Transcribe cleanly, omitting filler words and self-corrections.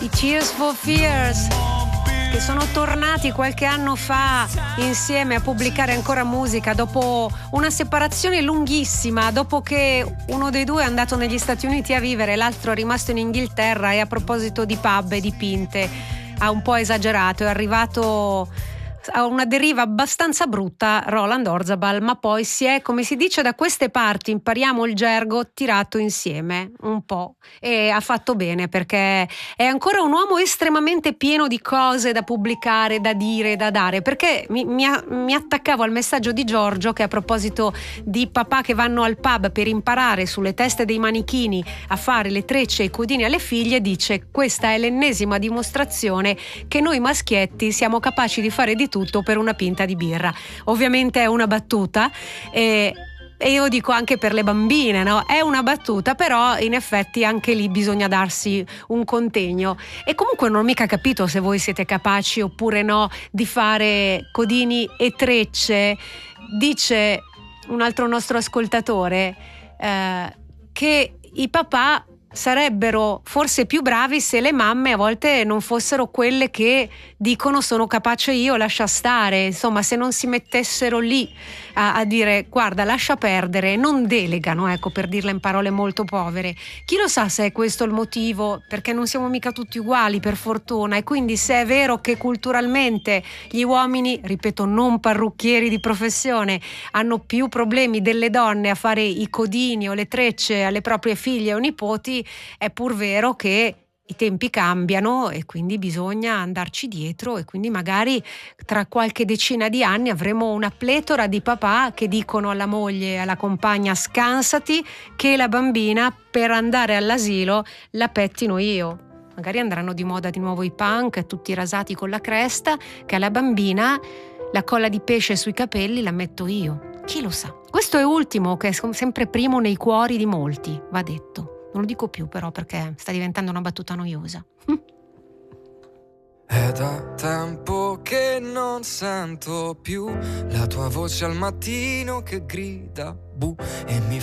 i Tears for Fears, che sono tornati qualche anno fa insieme a pubblicare ancora musica dopo una separazione lunghissima, dopo che uno dei due è andato negli Stati Uniti a vivere, l'altro è rimasto in Inghilterra. E a proposito di pub e di pinte, ha un po' esagerato, è arrivato a una deriva abbastanza brutta Roland Orzabal, ma poi si è, come si dice da queste parti, impariamo il gergo, tirato insieme un po', e ha fatto bene, perché è ancora un uomo estremamente pieno di cose da pubblicare, da dire, da dare. Perché mi attaccavo al messaggio di Giorgio, che a proposito di papà che vanno al pub per imparare sulle teste dei manichini a fare le trecce e i codini alle figlie, dice: questa è l'ennesima dimostrazione che noi maschietti siamo capaci di fare di tutto per una pinta di birra. Ovviamente è una battuta, e io dico anche per le bambine, no? È una battuta, però in effetti anche lì bisogna darsi un contegno. E comunque non ho mica capito se voi siete capaci oppure no di fare codini e trecce. Dice un altro nostro ascoltatore che i papà sarebbero forse più bravi se le mamme a volte non fossero quelle che dicono sono capace io, lascia stare, insomma, se non si mettessero lì a dire guarda lascia perdere, non delegano, ecco, per dirla in parole molto povere. Chi lo sa se è questo il motivo, perché non siamo mica tutti uguali, per fortuna, e quindi se è vero che culturalmente gli uomini, ripeto, non parrucchieri di professione, hanno più problemi delle donne a fare i codini o le trecce alle proprie figlie o nipoti, è pur vero che i tempi cambiano e quindi bisogna andarci dietro, e quindi magari tra qualche decina di anni avremo una pletora di papà che dicono alla moglie e alla compagna scansati, che la bambina per andare all'asilo la pettino io. Magari andranno di moda di nuovo i punk, tutti rasati con la cresta, che alla bambina la colla di pesce sui capelli la metto io. Chi lo sa? Questo è ultimo, che è sempre primo nei cuori di molti, va detto. Non lo dico più però perché sta diventando una battuta noiosa. È da tempo che non sento più la tua voce al mattino che grida bu, e mi